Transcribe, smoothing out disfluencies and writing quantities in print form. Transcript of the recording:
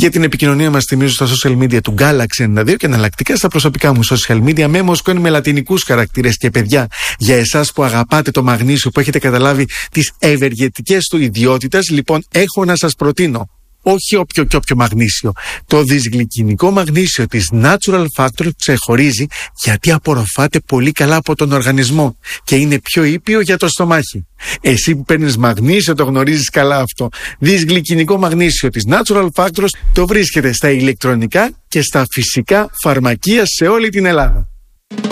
Για την επικοινωνία μας θυμίζω στα social media του Galaxy 92 και εναλλακτικά στα προσωπικά μου social media με Μοσκόνη με λατινικούς χαρακτήρες. Και παιδιά, για εσάς που αγαπάτε το μαγνήσιο, που έχετε καταλάβει τις ευεργετικές του ιδιότητες, λοιπόν έχω να σας προτείνω όχι όποιο μαγνήσιο. Το δυσγλυκινικό μαγνήσιο της Natural Factor ξεχωρίζει γιατί απορροφάται πολύ καλά από τον οργανισμό και είναι πιο ήπιο για το στομάχι. Εσύ που παίρνεις μαγνήσιο το γνωρίζεις καλά αυτό. Δυσγλυκινικό μαγνήσιο της Natural Factors το βρίσκεται στα ηλεκτρονικά και στα φυσικά φαρμακεία σε όλη την Ελλάδα.